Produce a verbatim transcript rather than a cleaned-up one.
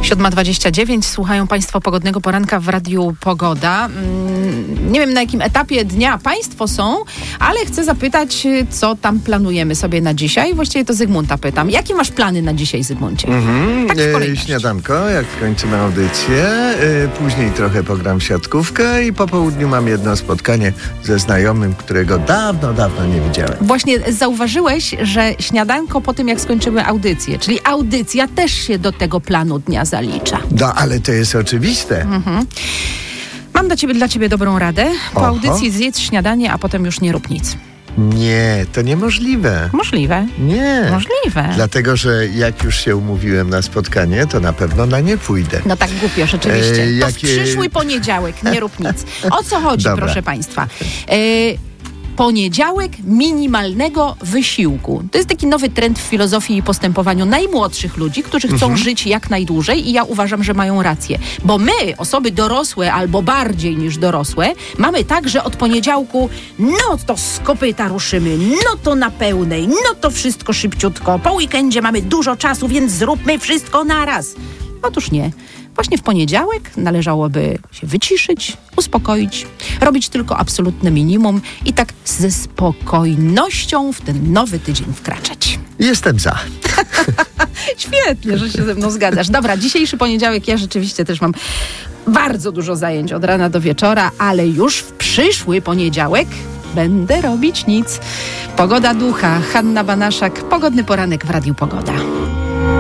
siódma dwadzieścia dziewięć. Słuchają Państwo Pogodnego Poranka w Radiu Pogoda. Nie wiem, na jakim etapie dnia Państwo są, ale chcę zapytać, co tam planujemy sobie na dzisiaj. Właściwie to Zygmunta pytam. Jakie masz plany na dzisiaj, Zygmuncie? Mhm. Tak w kolejności. Śniadanko, jak skończymy audycję. Później trochę pogram w siatkówkę i po południu mam jedno spotkanie ze znajomym, którego dawno, dawno nie widziałem. Właśnie zauważyłeś, że śniadanko po tym, jak skończymy audycję, czyli audycja też się do tego planu dnia zalicza. No, ale to jest oczywiste. Mhm. Mam dla ciebie, dla ciebie dobrą radę. Po Oho. audycji zjedz śniadanie, a potem już nie rób nic. Nie, to niemożliwe. Możliwe. Nie. Możliwe. Dlatego, że jak już się umówiłem na spotkanie, to na pewno na nie pójdę. No tak głupio, rzeczywiście. E, To jakie- w przyszły poniedziałek, nie rób nic. O co chodzi, Dobra. proszę Państwa? E, Poniedziałek minimalnego wysiłku. To jest taki nowy trend w filozofii i postępowaniu najmłodszych ludzi, którzy chcą Mhm. żyć jak najdłużej i ja uważam, że mają rację. Bo my, osoby dorosłe albo bardziej niż dorosłe, mamy tak, że od poniedziałku no to z kopyta ruszymy, no to na pełnej, no to wszystko szybciutko. Po weekendzie mamy dużo czasu, więc zróbmy wszystko naraz. Otóż nie. Właśnie w poniedziałek należałoby się wyciszyć, uspokoić, robić tylko absolutne minimum i tak ze spokojnością w ten nowy tydzień wkraczać. Jestem za. Świetnie, że się ze mną zgadzasz. Dobra, dzisiejszy poniedziałek ja rzeczywiście też mam bardzo dużo zajęć od rana do wieczora, ale już w przyszły poniedziałek będę robić nic. Pogoda ducha, Hanna Banaszak, Pogodny Poranek w Radiu Pogoda.